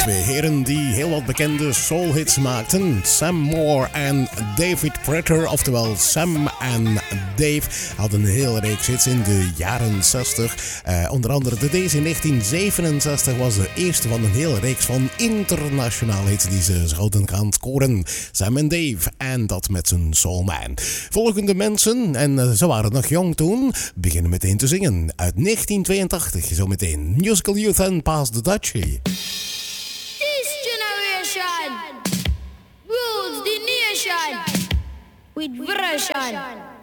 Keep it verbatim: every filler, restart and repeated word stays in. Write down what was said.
Twee heren die heel wat bekende soulhits maakten. Sam Moore en David Prater, oftewel Sam en Dave, hadden een hele reeks hits in de jaren zestig. Uh, onder andere de deze in negentien zevenenzestig was de eerste van een hele reeks van internationale hits die ze zouden gaan scoren. Sam en Dave, en dat met zijn Soul Man. Volgende mensen, en uh, ze waren nog jong toen, beginnen meteen te zingen. Uit negentien tweeëntachtig, zo meteen Musical Youth en Pass the Dutchie. This generation rules the nation with version.